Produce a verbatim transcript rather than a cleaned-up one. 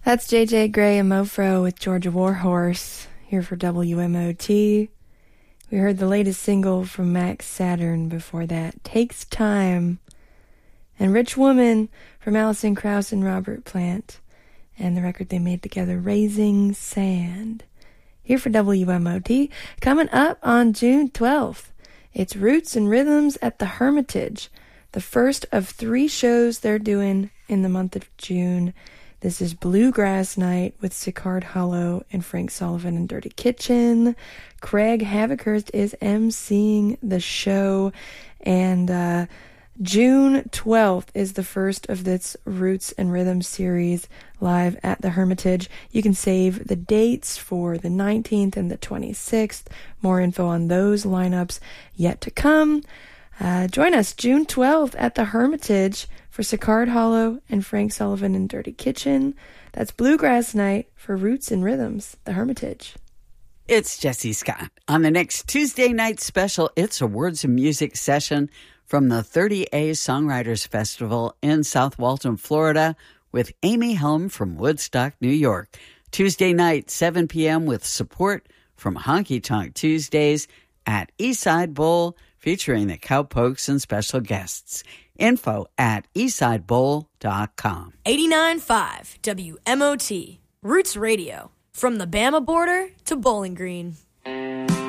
That's J J Gray and Mofro with Georgia Warhorse, here for W M O T. We heard the latest single from Max Saturn before that, Takes Time. And Rich Woman from Alison Krauss and Robert Plant, and the record they made together, Raising Sand. Here for W M O T. Coming up on June twelfth, it's Roots and Rhythms at the Hermitage, the first of three shows they're doing in the month of June. This is Bluegrass Night with Sicard Hollow and Frank Sullivan and Dirty Kitchen. Craig Havikhurst is emceeing the show, and uh, June twelfth is the first of this Roots and Rhythm series live at the Hermitage. You can save the dates for the nineteenth and the twenty-sixth. More info on those lineups yet to come. Uh, join us June twelfth at the Hermitage for Sicard Hollow and Frank Sullivan and Dirty Kitchen. That's Bluegrass Night for Roots and Rhythms, the Hermitage. It's Jesse Scott. On the next Tuesday night special, it's a Words of Music session from the thirty A Songwriters Festival in South Walton, Florida, with Amy Helm from Woodstock, New York. Tuesday night, seven p.m. with support from Honky Tonk Tuesdays at Eastside Bowl, featuring the Cowpokes and special guests. Info at eastside bowl dot com. eighty-nine point five W M O T, Roots Radio, from the Bama border to Bowling Green.